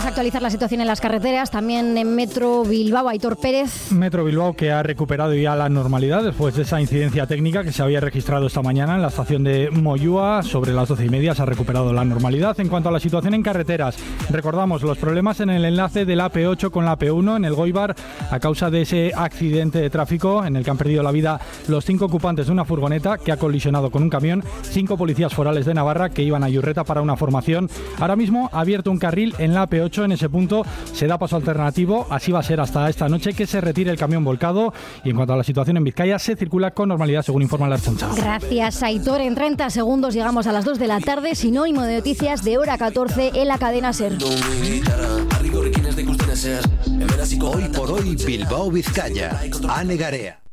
actualizar la situación en las carreteras, también en Metro Bilbao. Aitor Pérez. Metro Bilbao, que ha recuperado ya la normalidad después de esa incidencia técnica que se había registrado esta mañana en la estación de Moyúa. Sobre las 12:30 se ha recuperado la normalidad. En cuanto a la situación en carreteras, recordamos los problemas en el enlace de la AP8 con la AP1 en el Goibar a causa de ese accidente de tráfico en el que han perdido la vida los 5 ocupantes de una furgoneta que ha colisionado con un camión. 5 policías forales de Navarra que iban a Iurreta para una formación. Ahora mismo ha abierto un carril en la AP8. En ese punto se da paso alternativo. Así va a ser hasta esta noche que se retire el camión volcado. Y en cuanto a la situación en Vizcaya, se circula con normalidad, según informa la Ertzaintza. Gracias, Aitor. En 30 segundos llegamos a las 2 de la tarde. Sinónimo de noticias de hora 14 en la cadena SER. Hoy por hoy, Bilbao, Vizcaya. Ane Garea.